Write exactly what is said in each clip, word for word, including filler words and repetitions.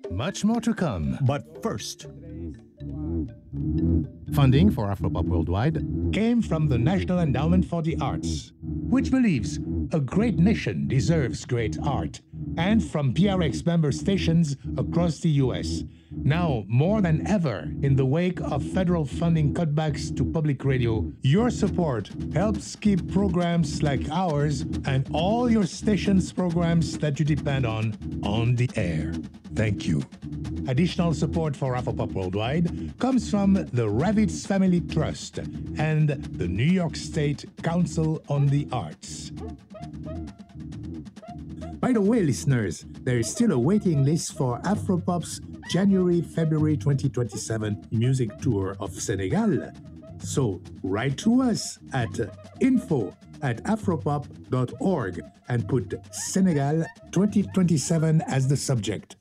Much more to come. But first, funding for Afropop Worldwide came from the National Endowment for the Arts, which believes a great nation deserves great art, and from P R X member stations across the U S. Now, more than ever, in the wake of federal funding cutbacks to public radio, your support helps keep programs like ours and all your stations' programs that you depend on on the air. Thank you. Additional support for Afropop Worldwide comes from the Ravitz Family Trust and the New York State Council on the Arts. By the way, listeners, there is still a waiting list for Afropop's January-February twenty twenty-seven music tour of Senegal. So write to us at info at afropop dot org and put Senegal twenty twenty-seven as the subject.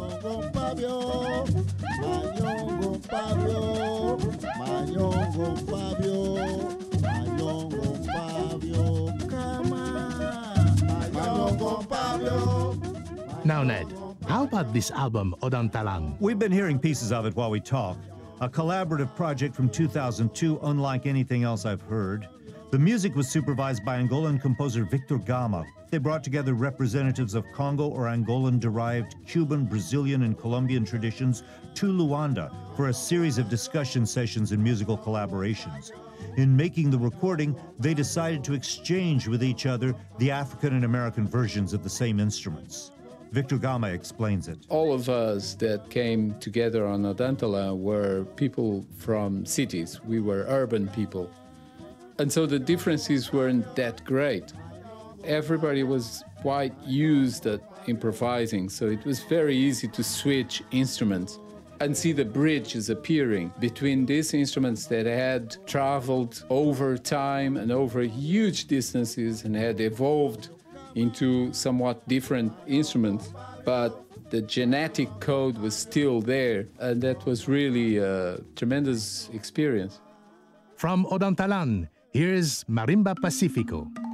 Now, Ned, how about this album, Odantalang? we've been hearing pieces of it while we talk. A collaborative project from two thousand two, unlike anything else I've heard. The music was supervised by Angolan composer Victor Gama. They brought together representatives of Congo or Angolan-derived Cuban, Brazilian, and Colombian traditions to Luanda for a series of discussion sessions and musical collaborations. In making the recording, they decided to exchange with each other the African and American versions of the same instruments. Victor Gama explains it. All of us that came together on Odantala were people from cities. We were urban people. And so the differences weren't that great. Everybody was quite used at improvising, so it was very easy to switch instruments and see the bridges appearing between these instruments that had traveled over time and over huge distances and had evolved into somewhat different instruments, but the genetic code was still there, and that was really a tremendous experience. From Odantalang, here's Marimba Pacifico.